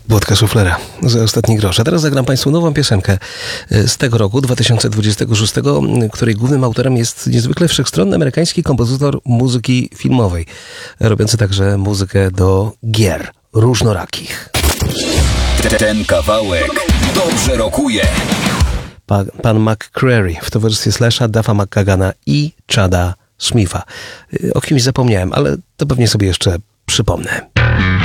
Włodka Szuflera za ostatni grosz. A teraz zagram Państwu nową piosenkę z tego roku, 2026, której głównym autorem jest niezwykle wszechstronny amerykański kompozytor muzyki filmowej, robiący także muzykę do gier różnorakich. Ten kawałek dobrze rokuje. Pan McCreary w towarzystwie Slasha, Duffa McKagana i Chada Smitha. O kimś zapomniałem, ale to pewnie sobie jeszcze przypomnę.